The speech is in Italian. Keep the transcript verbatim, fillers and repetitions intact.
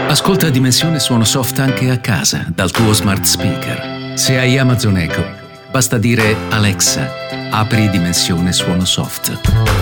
Ascolta Dimensione Suono Soft anche a casa dal tuo smart speaker. Se hai Amazon Echo, basta dire Alexa, apri Dimensione Suono Soft.